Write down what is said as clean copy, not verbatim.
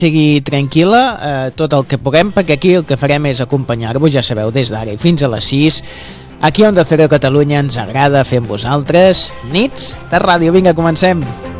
sigui tranquil·la, tot el que puguem, perquè aquí el que farem és acompanyar-vos, ja sabeu, des d'ara i fins a les 6. Aquí a Onda Cero Catalunya ens agrada fer amb vosaltres nits de ràdio. Vinga, comencem!